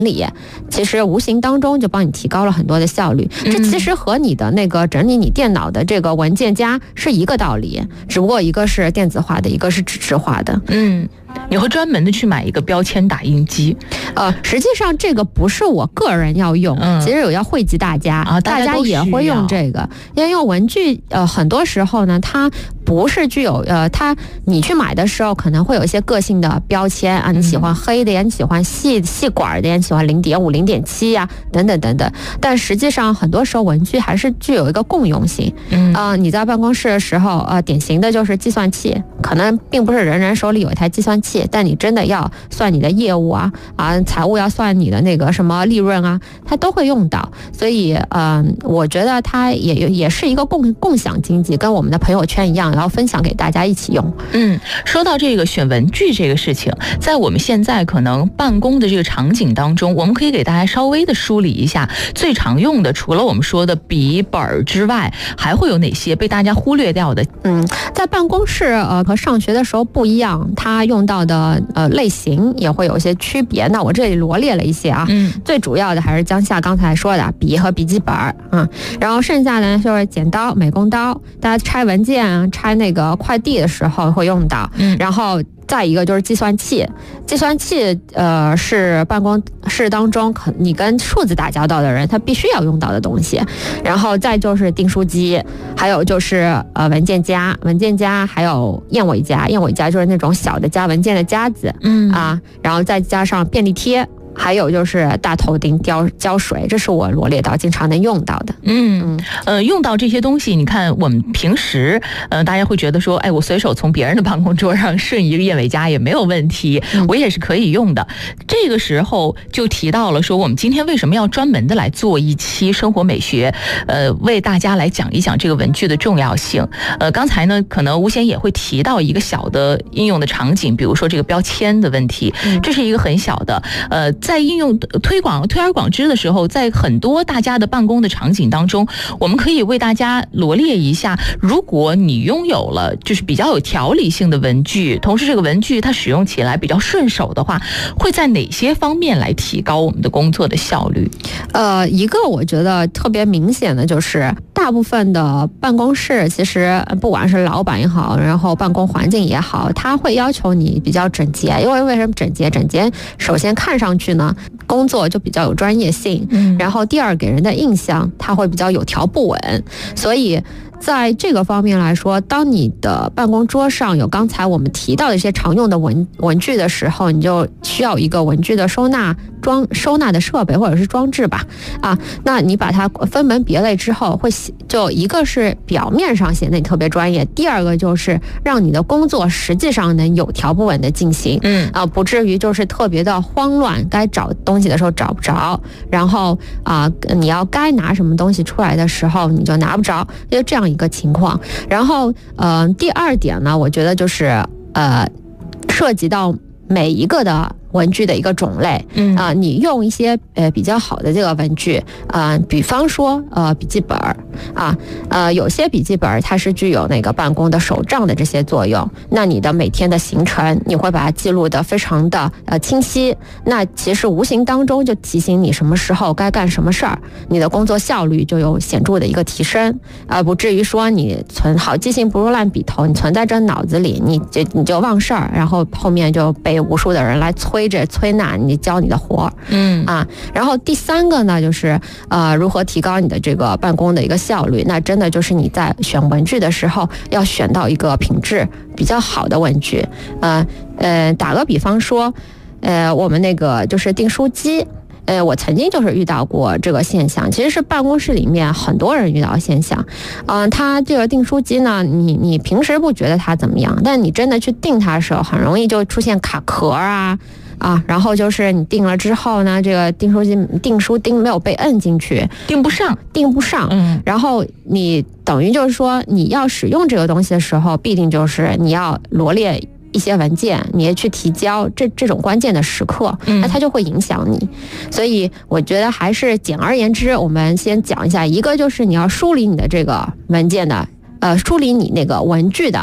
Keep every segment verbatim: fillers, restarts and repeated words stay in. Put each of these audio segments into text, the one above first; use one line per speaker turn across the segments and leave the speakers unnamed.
理，其实无形当中就帮你提高了很多的效率。这其实和你的那个整理你电脑的这个文件夹是一个道理，只不过一个是电子化的，一个是纸质化的。
嗯，你会专门的去买一个标签打印机？
呃，实际上这个不是我个人要用，嗯、其实有要惠及大家，
啊、大
家也会用这个，因为用文具，呃，很多时候呢，它不是具有呃，它你去买的时候可能会有一些个性的标签啊，你喜欢黑的呀，你喜欢细细管的呀，你喜欢零点五、零点七呀，等等等等。但实际上很多时候文具还是具有一个共用性。嗯，呃，你在办公室的时候，呃，典型的就是计算器，可能并不是人人手里有一台计算器，但你真的要算你的业务啊啊，财务要算你的那个什么利润啊，它都会用到。所以，嗯、呃，我觉得它也也是一个共共享经济，跟我们的朋友圈一样，然后分享给大家一起用。
嗯，说到这个选文具这个事情，在我们现在可能办公的这个场景当中，我们可以给大家稍微的梳理一下最常用的，除了我们说的笔本之外，还会有哪些被大家忽略掉的？
嗯，在办公室呃和上学的时候不一样，它用到的呃类型也会有一些区别。那我这里罗列了一些啊，嗯，最主要的还是江夏刚才说的笔和笔记本啊，嗯，然后剩下的就是剪刀、美工刀，大家拆文件啊、拆那个快递的时候会用到，嗯，然后再一个就是计算器，计算器呃是办公室当中可你跟数字打交道的人他必须要用到的东西，然后再就是订书机，还有就是呃文件夹，文件夹还有燕尾夹，燕尾夹就是那种小的夹文件的夹子，嗯啊，然后再加上便利贴。还有就是大头钉、胶胶水，这是我罗列到经常能用到的。
嗯呃，用到这些东西，你看我们平时呃，大家会觉得说，哎，我随手从别人的办公桌上顺一个燕尾夹也没有问题，嗯、我也是可以用的。这个时候就提到了说，我们今天为什么要专门的来做一期生活美学，呃，为大家来讲一讲这个文具的重要性。呃，刚才呢，可能吴贤也会提到一个小的应用的场景，比如说这个标签的问题，嗯、这是一个很小的，呃。在应用推广推而广之的时候，在很多大家的办公的场景当中，我们可以为大家罗列一下，如果你拥有了就是比较有条理性的文具，同时这个文具它使用起来比较顺手的话，会在哪些方面来提高我们的工作的效率？
呃，一个我觉得特别明显的就是，大部分的办公室其实不管是老板也好，然后办公环境也好，他会要求你比较整洁，因为为什么整洁？整洁首先看上去呢，工作就比较有专业性，嗯，然后第二给人的印象，它会比较有条不紊，所以在这个方面来说，当你的办公桌上有刚才我们提到的一些常用的文文具的时候，你就需要一个文具的收纳装收纳的设备或者是装置吧，啊，那你把它分门别类之后，会就一个是表面上显得你特别专业，第二个就是让你的工作实际上能有条不紊的进行，嗯啊，不至于就是特别的慌乱，该找东西的时候找不着，然后啊，你要该拿什么东西出来的时候你就拿不着，就这样一个情况。然后呃，第二点呢，我觉得就是呃，涉及到每一个的文具的一个种类，嗯啊、呃，你用一些呃比较好的这个文具，啊、呃，比方说呃笔记本啊，呃有些笔记本它是具有那个办公的手账的这些作用，那你的每天的行程你会把它记录的非常的呃清晰，那其实无形当中就提醒你什么时候该干什么事儿，你的工作效率就有显著的一个提升，而、呃、不至于说你存好记性不如烂笔头，你存在这脑子里，你就你就忘事儿，然后后面就被无数的人来催。催着催那你教你的活，嗯啊，然后第三个呢，就是呃如何提高你的这个办公的一个效率，那真的就是你在选文具的时候要选到一个品质比较好的文具，呃呃，打个比方说，呃我们那个就是订书机。呃，我曾经就是遇到过这个现象，其实是办公室里面很多人遇到现象。嗯、呃，它这个订书机呢，你你平时不觉得它怎么样，但你真的去订它的时候，很容易就出现卡壳啊啊，然后就是你订了之后呢，这个订书机订书钉没有被摁进去，
订不上，
订不上。嗯，然后你等于就是说，你要使用这个东西的时候，必定就是你要罗列一些文件，你也去提交，这这种关键的时刻，那它就会影响你。所以我觉得还是简而言之，我们先讲一下，一个就是你要梳理你的这个文件的，呃，梳理你那个文具的。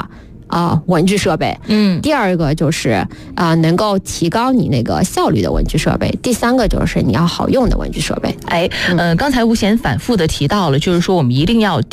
啊、呃、文具设备，
嗯，
第二个就是啊、呃、能够提高你那个效率的文具设备，第三个就是你要好用的文具设备。
哎，呃，刚才吴贤反复的提到了，就是说我们一定要